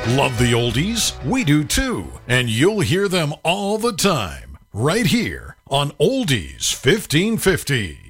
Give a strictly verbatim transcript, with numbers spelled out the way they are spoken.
Love the oldies? We do too. And you'll hear them all the time, right here on Oldies fifteen fifty.